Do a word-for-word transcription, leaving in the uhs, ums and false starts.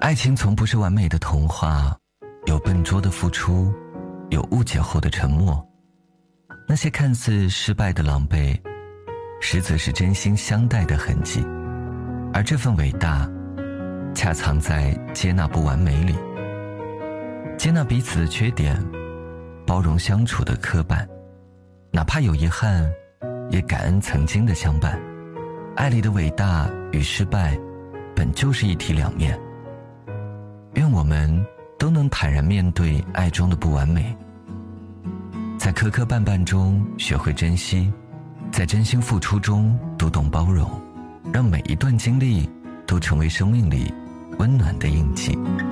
爱情从不是完美的童话，有笨拙的付出，有误解后的沉默。那些看似失败的狼狈，实则是真心相待的痕迹。而这份伟大，恰藏在接纳不完美里，接纳彼此的缺点，包容相处的磕绊，哪怕有遗憾，也感恩曾经的相伴。爱里的伟大与失败，本就是一体两面。愿我们都能坦然面对爱中的不完美，在磕磕绊绊中学会珍惜，在真心付出中读懂包容，让每一段经历都成为生命里温暖的印记。